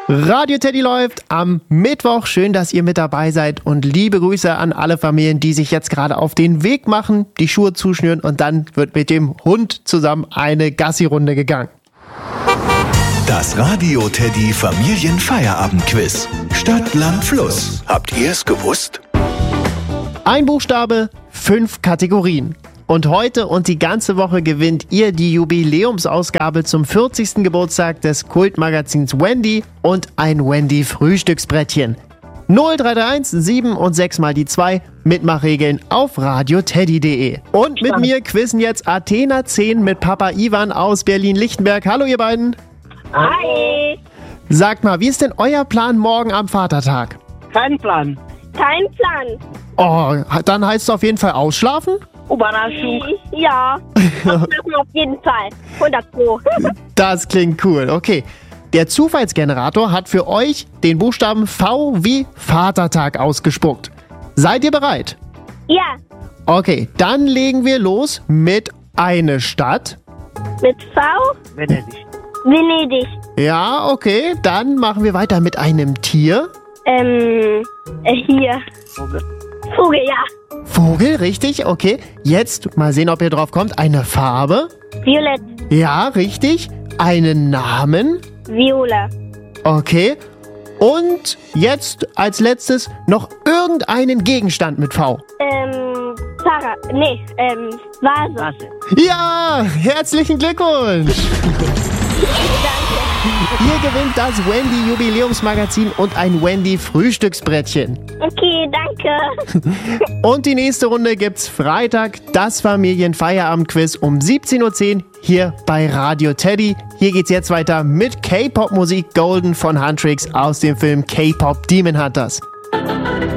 Radio Teddy läuft am Mittwoch. Schön, dass ihr mit dabei seid und liebe Grüße an alle Familien, die sich jetzt gerade auf den Weg machen, die Schuhe zuschnüren und dann wird mit dem Hund zusammen eine Gassi-Runde gegangen. Das Radio Teddy Familienfeierabendquiz. Stadt, Land, Fluss. Habt ihr es gewusst? Ein Buchstabe, 5 Kategorien. Und heute und die ganze Woche gewinnt ihr die Jubiläumsausgabe zum 40. Geburtstag des Kultmagazins Wendy und ein Wendy-Frühstücksbrettchen. 0331 7 und 6 mal die 2 Mitmachregeln auf radioteddy.de. Und mit mir quizzen jetzt Athena 10 mit Papa Ivan aus Berlin-Lichtenberg. Hallo ihr beiden. Hi. Sagt mal, wie ist denn euer Plan morgen am Vatertag? Kein Plan. Kein Plan. Oh, dann heißt es auf jeden Fall ausschlafen? Überraschung. Ja, das machen wir auf jeden Fall. 100%. Das klingt cool, okay. Der Zufallsgenerator hat für euch den Buchstaben V wie Vatertag ausgespuckt. Seid ihr bereit? Ja, Okay, dann legen wir los mit eine Stadt. mit V, Venedig. Venedig. Ja, okay, dann machen wir weiter mit einem Tier. Hier. Vogel, ja. Vogel, richtig, okay. Jetzt mal sehen, ob ihr drauf kommt. Eine Farbe. Violett, Ja, richtig. Einen Namen. Viola. Okay. Und jetzt als letztes noch irgendeinen Gegenstand mit V. Vase. Vase. Ja, herzlichen Glückwunsch. Ihr gewinnt das Wendy Jubiläumsmagazin und ein Wendy Frühstücksbrettchen. Okay, danke. Und die nächste Runde gibt's Freitag, das Familienfeierabendquiz um 17:10 Uhr hier bei Radio Teddy. Hier geht's jetzt weiter mit K-Pop-Musik Golden von Huntrix aus dem Film K-Pop Demon Hunters.